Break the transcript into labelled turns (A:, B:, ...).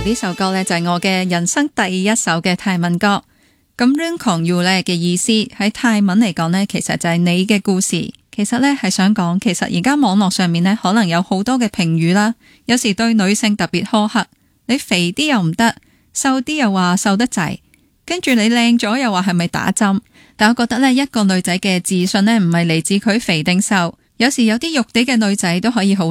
A: 呢首歌呢，就係我嘅人生第一首嘅泰文歌。咁 รื่องของอยู่呢嘅意思喺泰文嚟講呢，其實就係你嘅故事。其實呢係想講，其實而家網絡上面呢，可能有好多嘅評語啦，有時對女性特別苛刻。你肥啲又唔得，瘦啲又話瘦得滯，跟住你靚咗又話係咪打針？但我覺得呢，一個女仔嘅自信呢，唔係嚟自佢肥定瘦，有時有啲肉地嘅女仔都可以好